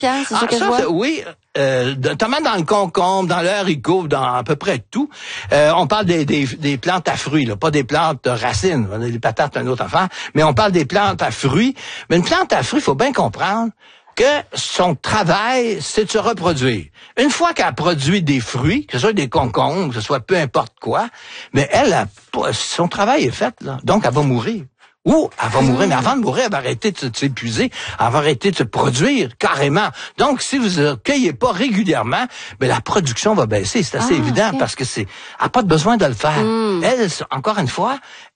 Pierre, c'est ça que je vois? Oui, notamment dans le concombre, dans le haricot, dans à peu près tout. On parle des plantes à fruits, là, pas des plantes racines. Les patates, c'est une autre affaire. Mais on parle des plantes à fruits. Mais une plante à fruits, il faut bien comprendre que son travail, c'est de se reproduire. Une fois qu'elle produit des fruits, que ce soit des concombres, que ce soit peu importe quoi, mais son travail est fait, là. Donc, elle va mourir. Ou elle va mourir, mais avant de mourir, elle va arrêter de s'épuiser, elle va arrêter de se produire carrément. Donc, si vous ne cueillez pas régulièrement, ben la production va baisser. C'est assez évident parce que elle n'a pas de besoin de le faire. Elle, encore une fois,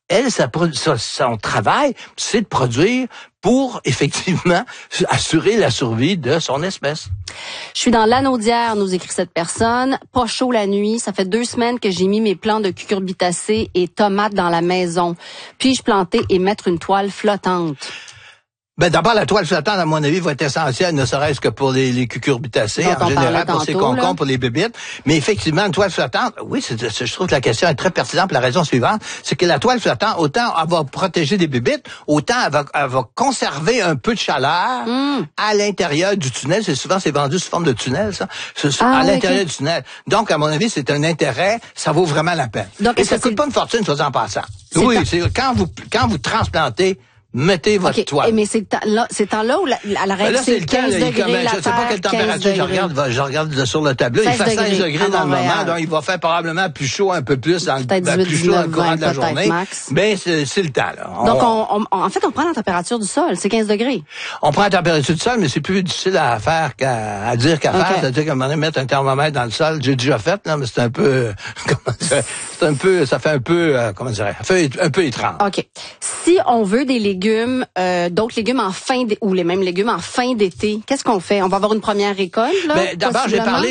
son travail, c'est de produire pour, effectivement, assurer la survie de son espèce. Je suis dans l'Anaudière, nous écrit cette personne. Pas chaud la nuit. Ça fait 2 semaines que j'ai mis mes plants de cucurbitacées et tomates dans la maison. Puis-je planter et mettre une toile flottante? Ben d'abord, la toile flottante, à mon avis, va être essentielle, ne serait-ce que pour les cucurbitacées, en général, pour ces concombres, pour les bébites. Mais effectivement, une toile flottante, oui, je trouve que la question est très pertinente pour la raison suivante, c'est que la toile flottante, autant elle va protéger des bébites, autant elle va conserver un peu de chaleur à l'intérieur du tunnel. C'est vendu sous forme de tunnel, ça. À l'intérieur du tunnel. Donc, à mon avis, c'est un intérêt, ça vaut vraiment la peine. Donc, et ça coûte pas une fortune, faisant passant. Oui, c'est quand vous transplantez, mettez votre toile. Mais c'est temps-là où la règle, c'est 15 degrés, je sais pas quelle température je regarde sur le tableau. Il fait 16 degrés dans le moment, donc il va faire probablement plus chaud un peu plus dans le courant de la journée. Mais c'est le temps, là. Donc, en fait, on prend la température du sol, c'est 15 degrés. On prend la température du sol, mais c'est plus difficile à faire qu'à dire qu'à faire. C'est-à-dire qu'à un moment donné, mettre un thermomètre dans le sol, j'ai déjà fait, là, mais c'est un peu, ça fait un peu, un peu étrange. OK. Si on veut des légumes, d'autres légumes ou les mêmes légumes en fin d'été, qu'est-ce qu'on fait? On va avoir une première récolte, là? Ben, d'abord, j'ai parlé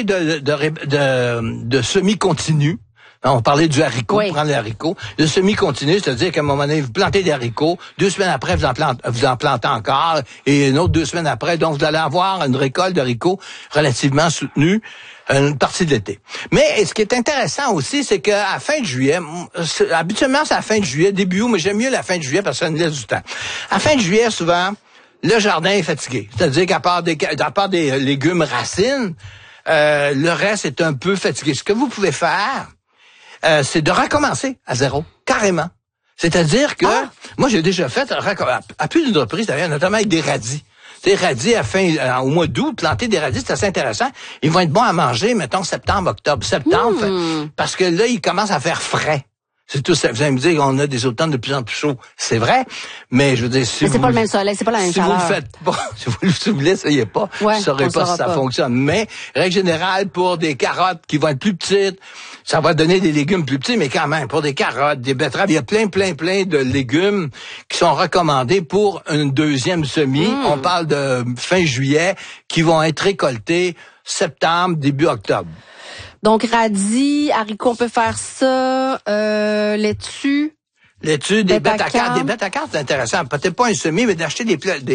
de semi-continu. On parlait du haricot, prendre les haricots. Le semi-continu, c'est-à-dire qu'à un moment donné, vous plantez des haricots, 2 semaines après, vous en plantez encore, et une autre 2 semaines après, donc vous allez avoir une récolte d'haricots relativement soutenue une partie de l'été. Mais ce qui est intéressant aussi, c'est qu'à la fin de juillet, habituellement c'est à la fin de juillet, début août, mais j'aime mieux la fin de juillet parce que ça nous laisse du temps. À la fin de juillet, souvent, le jardin est fatigué. C'est-à-dire qu'à part des légumes racines, le reste est un peu fatigué. Ce que vous pouvez faire, c'est de recommencer à zéro, carrément. C'est-à-dire que, moi j'ai déjà fait, à plus d'une reprise d'ailleurs, notamment avec des radis. Des radis au mois d'août, planter des radis, c'est assez intéressant. Ils vont être bons à manger, mettons, septembre, octobre. Parce que là, ils commencent à faire frais. C'est tout ça. Vous allez me dire qu'on a des automnes de plus en plus chauds. C'est vrai. Mais je veux dire, c'est pas le même soleil, c'est pas la même chaleur. Si vous le faites pas, si vous l'essayez pas, vous saurez pas si ça fonctionne. Mais, règle générale, pour des carottes qui vont être plus petites, ça va donner des légumes plus petits, mais quand même, pour des carottes, des betteraves, il y a plein de légumes qui sont recommandés pour une deuxième semis. On parle de fin juillet, qui vont être récoltés septembre, début octobre. Donc, radis, haricots, on peut faire ça, laitue. Laitue, des bêtes à cartes. Des bêtes à cartes, c'est intéressant. Peut-être pas un semis, mais d'acheter des plantes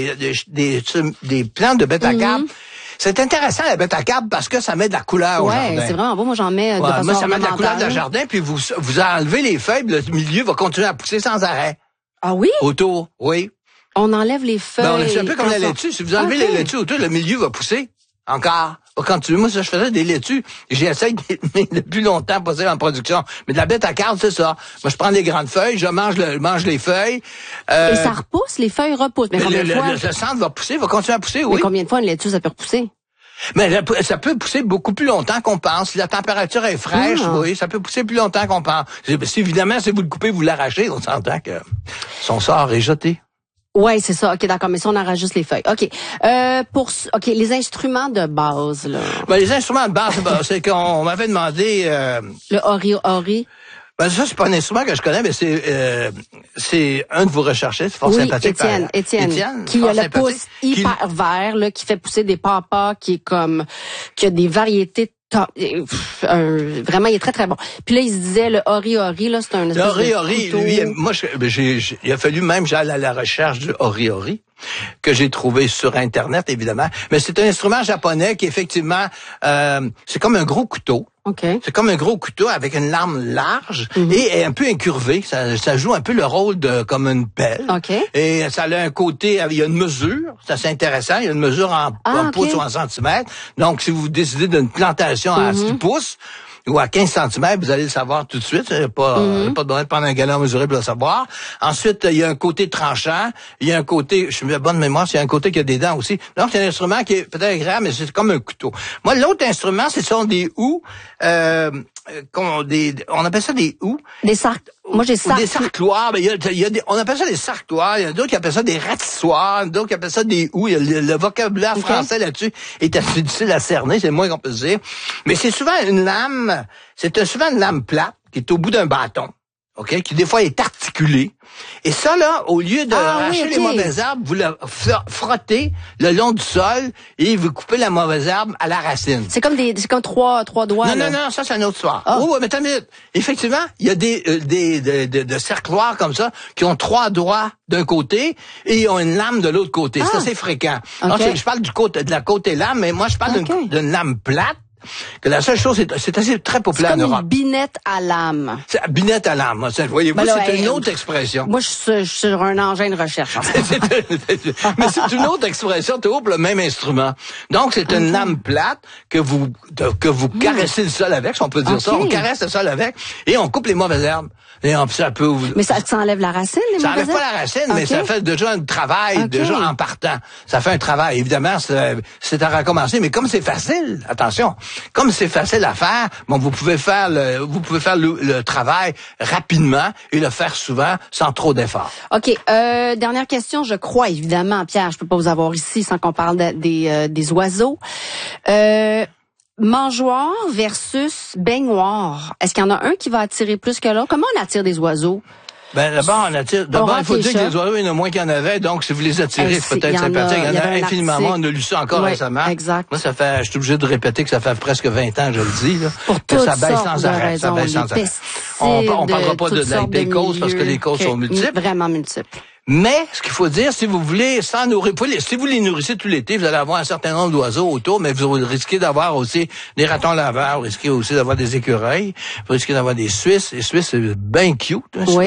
de bêtes à cartes. C'est intéressant, la bête à carpe, parce que ça met de la couleur au jardin. Ouais, c'est vraiment beau. Moi, j'en mets de façon moi, ça met de la couleur dans le jardin, puis vous enlevez les feuilles, le milieu va continuer à pousser sans arrêt. Ah oui? Autour, oui. On enlève les feuilles. C'est un peu comme la laitue. Si vous enlevez les laitues autour, le milieu va pousser. Encore. Quand moi, ça, je faisais des laitues. J'essaie de plus longtemps possible en production. Mais de la bête à carpe, c'est ça. Moi, je prends les grandes feuilles, je mange les feuilles. Et ça repousse? Les feuilles repoussent. Mais combien de fois? Le centre va pousser, va continuer à pousser, oui. Mais combien de fois une laitue, ça peut repousser? Mais ça peut pousser beaucoup plus longtemps qu'on pense. Si la température est fraîche, oui, ça peut pousser plus longtemps qu'on pense. Évidemment, si vous le coupez, vous l'arrachez, on s'entend que son sort est jeté. Ouais, c'est ça. OK, d'accord. Mais si on arrache juste les feuilles. OK. Les instruments de base, là. Les instruments de base, c'est qu'on m'avait demandé, le ori. Ça, c'est pas un instrument que je connais, mais c'est un de vos recherchistes, fort sympathique. Étienne, qui a le pouce hyper vert, là, qui fait pousser des papas, qui a des variétés vraiment, il est très, très bon. Puis là, il se disait, le ori, là, c'est un espèce de couteau. Lui, moi, il a fallu même j'aille à la recherche du ori, que j'ai trouvé sur Internet, évidemment. Mais c'est un instrument japonais qui, effectivement, c'est comme un gros couteau. Okay. C'est comme un gros couteau avec une lame large et un peu incurvé. Ça joue un peu le rôle de comme une pelle. Okay. Et ça a un côté, il y a une mesure, c'est assez intéressant. Il y a une mesure en pouces ou en centimètres. Donc, si vous décidez d'une plantation à 6 pouces, ou à 15 cm, vous allez le savoir tout de suite. Il n'y a pas de besoin de prendre un galon mesuré pour le savoir. Ensuite, il y a un côté tranchant. Il y a un côté, je me bonne mémoire, il y a un côté qui a des dents aussi. Donc, c'est un instrument qui est peut-être agréable, mais c'est comme un couteau. Moi, l'autre instrument, ce sont des houes. On appelle ça des houes. Des Moi, j'ai des sarcloirs. Mais on appelle ça des sarcloirs. Il y en a d'autres qui appellent ça des ratissoirs. D'autres qui appellent ça des houes. Le vocabulaire français là-dessus est assez difficile à cerner. C'est le moins qu'on peut dire. Mais c'est souvent une lame. C'est souvent une lame plate qui est au bout d'un bâton. OK? Qui, des fois, est articulée. Et ça, là, au lieu de arracher les mauvaises herbes, vous le frottez le long du sol et vous coupez la mauvaise herbe à la racine. C'est comme trois doigts. Non, ça, c'est une autre histoire. Oh, mais attends une minute. Effectivement, il y a de cercloirs comme ça qui ont 3 doigts d'un côté et ils ont une lame de l'autre côté. Ça, c'est fréquent. Okay. Alors, je parle de la côté lame, mais moi, je parle d'une lame plate. Que la seule chose, c'est assez très populaire en Europe. C'est comme une binette à lame. Binette à lame, voyez-vous, c'est une autre expression. Moi, je suis sur un engin de recherche. Mais c'est une autre expression, toujours pour le même instrument. Donc, c'est une lame plate que vous caressez le sol avec, si on peut dire ça. On caresse le sol avec et on coupe les mauvaises herbes. Et ça peut... Mais ça enlève la racine, les mauvaises herbes? Ça enlève pas la racine, mais ça fait déjà un travail, déjà en partant. Ça fait un travail. Évidemment, c'est à recommencer, mais comme c'est facile, attention, comme c'est facile à faire, bon, vous pouvez faire le travail rapidement et le faire souvent sans trop d'efforts. OK. Dernière question, je crois, évidemment, Pierre, je peux pas vous avoir ici sans qu'on parle des oiseaux. Mangeoire versus baignoire. Est-ce qu'il y en a un qui va attirer plus que l'autre? Comment on attire des oiseaux? D'abord, il faut dire que les oiseaux, il y en a moins qu'il y en avait, donc si vous les attirez, c'est peut-être sympathique. Il y en a infiniment moins. On a lu ça encore récemment. Exact. Moi, je suis obligé de répéter que ça fait presque 20 ans, je le dis, là, pour que ça baisse sans arrêt. Ça baisse sans arrêt. On parlera pas des causes parce que les causes sont multiples. Vraiment multiples. Mais, ce qu'il faut dire, si vous voulez, sans nourrir, si vous les nourrissez tout l'été, vous allez avoir un certain nombre d'oiseaux autour, mais vous risquez d'avoir aussi des ratons laveurs, vous risquez aussi d'avoir des écureuils, vous risquez d'avoir des Suisses. Les Suisses, c'est bien cute.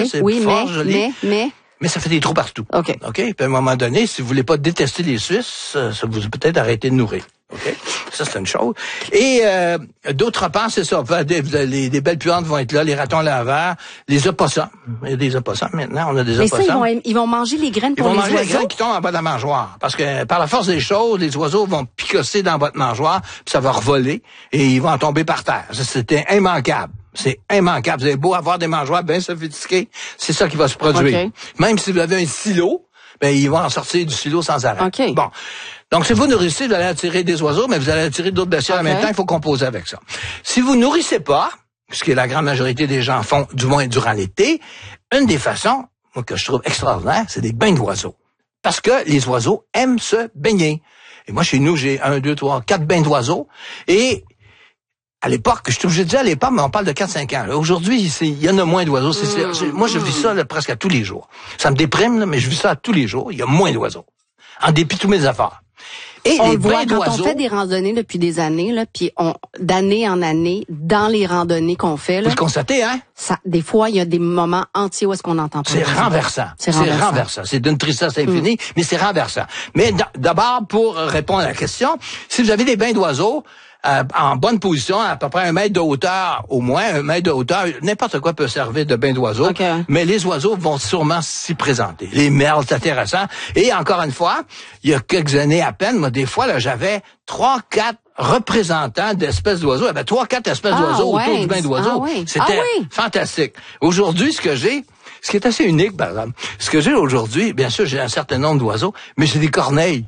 Mais ça fait des trous partout. OK. Puis à un moment donné, si vous voulez pas détester les Suisses, ça vous peut-être arrêter de nourrir. OK? Ça, c'est une chose. Et d'autre part, c'est ça. Les belles puantes vont être là, les ratons laveurs, les opossums. Il y a des opossums maintenant, on a des opossums. Mais ça, ils vont manger les graines pour les oiseaux? Ils vont manger les graines qui tombent en bas de la mangeoire. Parce que par la force des choses, les oiseaux vont picosser dans votre mangeoire, puis ça va revoler, et ils vont en tomber par terre. Ça, c'était immanquable. C'est immanquable. Vous avez beau avoir des mangeoires bien sophistiqués, c'est ça qui va se produire. Okay. Même si vous avez un silo, ils vont en sortir du silo sans arrêt. Okay. Bon. Donc, si vous nourrissez, vous allez attirer des oiseaux, mais vous allez attirer d'autres bestioles en même temps, il faut composer avec ça. Si vous nourrissez pas, ce que la grande majorité des gens font, du moins durant l'été, une des façons, moi, que je trouve extraordinaire, c'est des bains d'oiseaux. Parce que les oiseaux aiment se baigner. Et moi, chez nous, j'ai 1, 2, 3, 4 bains d'oiseaux. Et à l'époque, je suis obligé de dire à l'époque, mais on parle de 4-5 ans. Aujourd'hui, il y en a moins d'oiseaux. Moi, je vis ça presque à tous les jours. Ça me déprime, là, mais je vis ça à tous les jours. Il y a moins d'oiseaux. En dépit de tous mes affaires. Et on les voit bains quand on fait des randonnées depuis des années, là, puis d'année en année, dans les randonnées qu'on fait, là. Vous le constatez, hein? Des fois, il y a des moments entiers où est-ce qu'on entend pas. C'est renversant. C'est renversant. C'est d'une tristesse infinie, mais c'est renversant. Mais d'abord, pour répondre à la question, si vous avez des bains d'oiseaux, en bonne position, à peu près 1 mètre de hauteur, au moins 1 mètre de hauteur, n'importe quoi peut servir de bain d'oiseaux, mais les oiseaux vont sûrement s'y présenter. Les merles, c'est intéressant. Et encore une fois, il y a quelques années à peine, moi, des fois, là, j'avais 3-4 représentants d'espèces d'oiseaux. Il y avait 3-4 espèces d'oiseaux autour du bain d'oiseaux. C'était fantastique. Aujourd'hui, ce qui est assez unique, par exemple, ce que j'ai aujourd'hui, bien sûr, j'ai un certain nombre d'oiseaux, mais j'ai des corneilles.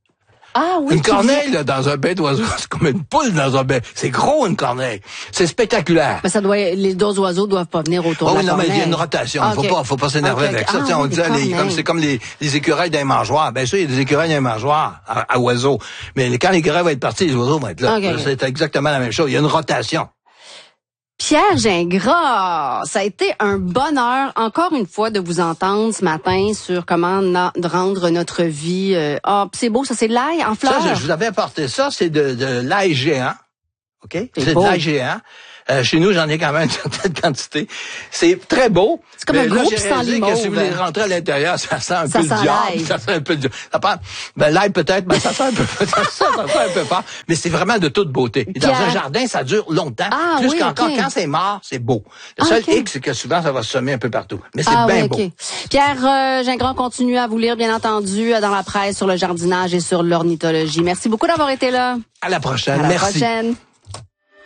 Ah oui. Une corneille, là, dans un bain d'oiseaux, c'est comme une poule dans un bain. C'est gros, une corneille. C'est spectaculaire. Mais les deux oiseaux doivent pas venir autour de la corneille. Non, mais il y a une rotation. Faut pas s'énerver avec ça. On disait, c'est comme les écureuils d'un mangeoire. Bien sûr, il y a des écureuils d'un mangeoire à oiseaux. Mais quand l'écureuil va être parti, les oiseaux vont être là. C'est exactement la même chose. Il y a une rotation. Pierre Gingras, ça a été un bonheur, encore une fois, de vous entendre ce matin sur comment rendre notre vie... c'est beau, ça, c'est de l'ail en fleurs. Ça, je vous avais apporté ça, c'est de l'ail géant. OK? C'est de l'ail géant. Chez nous, j'en ai quand même une certaine quantité. C'est très beau. C'est comme un gros pissenlit mauve. Que si vous voulez rentrer à l'intérieur, ça sent un peu le diable. Ça sent un peu le diable. L'ail peut-être, mais ça sent un peu, ça sent un peu fort. Mais c'est vraiment de toute beauté. Et dans un jardin, ça dure longtemps. Plus qu'encore, quand c'est mort, c'est beau. Le seul hic, c'est que souvent, ça va se semer un peu partout. Mais c'est bien beau. Pierre Gingras continue à vous lire, bien entendu, dans la presse sur le jardinage et sur l'ornithologie. Merci beaucoup d'avoir été là. À la prochaine. Merci. À la prochaine.